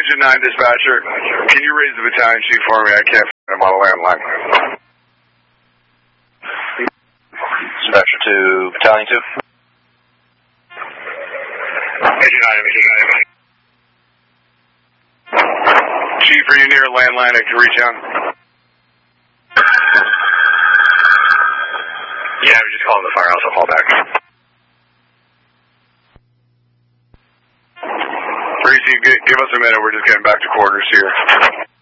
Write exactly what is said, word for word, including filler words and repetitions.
Engine nine dispatcher, can you raise the battalion chief for me? I can't find him on a landline. Dispatcher to battalion two. Engine nine, engine nine. Chief, are you near a landline I can reach on? Yeah, I was just calling the firehouse. I'll call back. Reese, give us a minute. We're just getting back to quarters here.